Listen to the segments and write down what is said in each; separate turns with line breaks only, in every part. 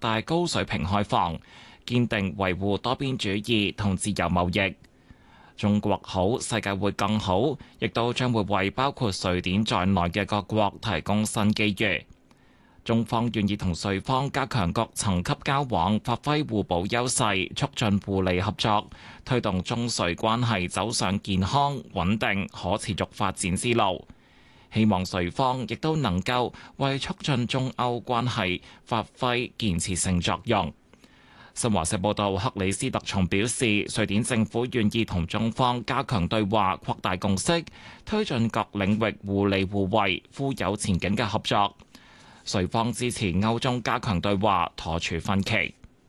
大高水平開放，堅定維護多邊主義同自由貿易。中國好，世界會更好，亦都將會為包括瑞典在內嘅各國提供新機遇。中方願意同瑞方加強各層級交往，發揮互補優勢，促進互利合作，推動中瑞關係走上健康、穩定、可持續發展之路。希望瑞方亦都能夠為促進中歐關係發揮建設性作用。新華社報道，克里斯特松表示，瑞典政府願意同中方加強對話，擴大共識，推進各領域互利互惠、富有前景嘅合作。瑞方支持歐中加強對話，妥處分歧。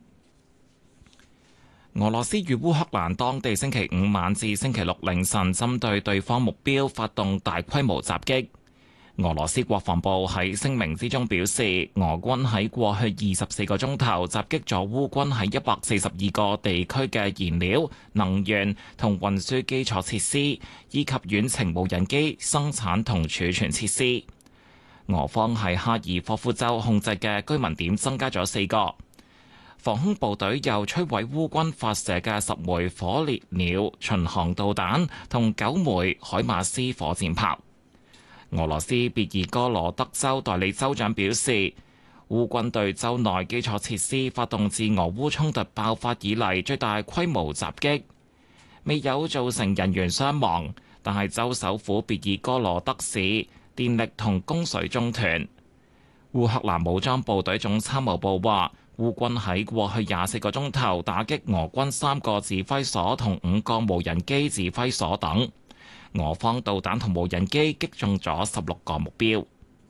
俄羅斯與烏克蘭當地星期五晚至星期六凌晨針對對方目標發動大規模襲擊。俄羅斯國防部喺聲明之中表示，俄軍喺過去24個鐘頭襲擊咗烏軍喺142個地區嘅燃料、能源同運輸基礎設施，以及遠程無人機生產同儲存設施。俄方喺哈爾科夫州控制嘅居民點增加咗4個。防空部隊又摧毀烏軍發射嘅10枚火烈鳥巡航導彈同9枚海馬斯火箭炮。俄羅斯別爾哥羅德州代理州長表示，烏軍對州內基礎設施發動自俄烏衝突爆發以嚟最大規模襲擊，未有造成人員傷亡，但係州首府別爾哥羅德市電力同供水中斷。烏克蘭武裝部隊總參謀部話，烏軍喺過去24個鐘頭打擊俄軍3個指揮所同5個無人機指揮所等。俄方導彈同無人機擊中咗16個目標。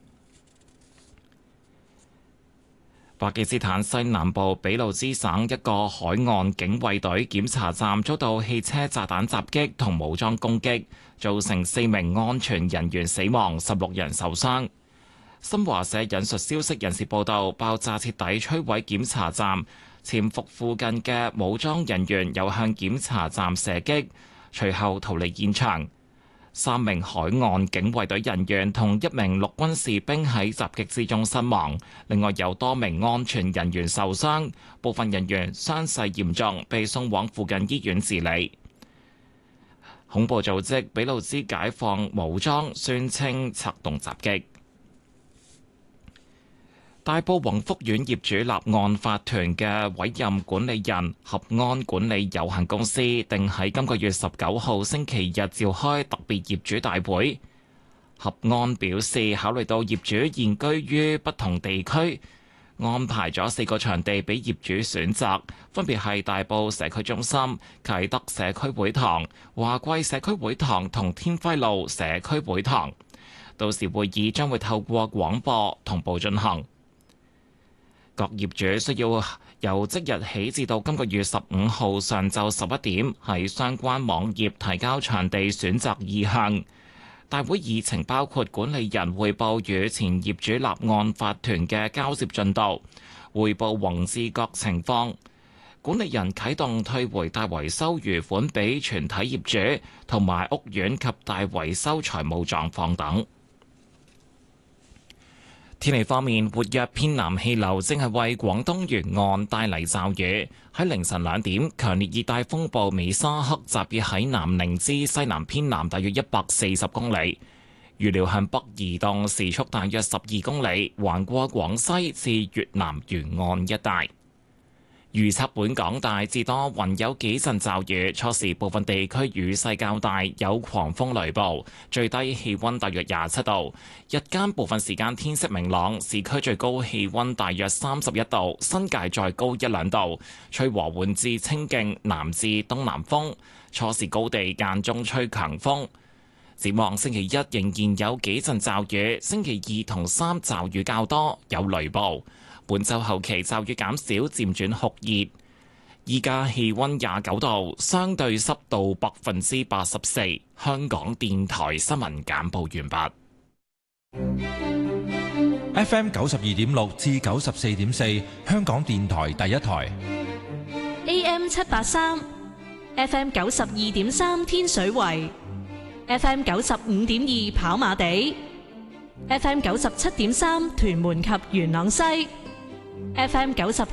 巴基斯坦西南部俾路支省一個海岸警衛隊檢查站遭到汽車炸彈襲擊同武裝攻擊，造成4名安全人員死亡，16人受傷。新華社引述消息人士報道，爆炸徹底摧毀檢查站，潛伏附近嘅武裝人員又向檢查站射擊，隨後逃離現場。3名海岸警衛隊人員同1名陸軍士兵喺襲擊之中身亡，另外有多名安全人員受傷，部分人員傷勢嚴重，被送往附近醫院治理。恐怖組織俾路支解放武裝宣稱策動襲擊。大埔宏福苑業主立案法團嘅委任管理人合安管理有限公司定喺今個月19號星期日召開特別業主大會。合安表示，考慮到業主現居於不同地區，安排咗4個場地俾業主選擇，分別係大埔社區中心、啟德社區會堂、華貴社區會堂同天輝路社區會堂。到時會議將會透過廣播同步進行。各業主需要由即日起至到今個月15號上晝11點喺相關網頁提交場地選擇意向。大會議程包括管理人匯報與前業主立案法團嘅交接進度，匯報宏志各情況，管理人啟動退回大維修餘款俾全體業主，同埋屋苑及大維修財務狀況等。天氣方面，活躍偏南氣流正係為廣東沿岸帶嚟驟雨。喺凌晨2點，強烈熱帶風暴美沙克集結喺南寧之西南偏南大約140公里，預料向北移動，時速大約12公里，橫過廣西至越南沿岸一帶。預測本港大致多雲，有幾陣驟雨，初時部分地區雨勢較大，有狂風雷暴，最低氣溫大約27度。日間部分時間天色明朗，市區最高氣溫大約31度，新界再高1-2度，吹和緩至清勁南至東南風，初時高地間中吹強風。展望星期一仍然有幾陣驟雨，星期2同3驟雨較多，有雷暴。本週後期驟雨減少，漸轉酷熱。依家氣溫29度，相對濕度84%。香港電台新聞簡報完
畢。FM 92.6至94.4，香港電台第一台。
AM 783 ，FM 92.3天水圍，FM 95.2跑馬地，FM 97.3屯門及元朗西。FM 90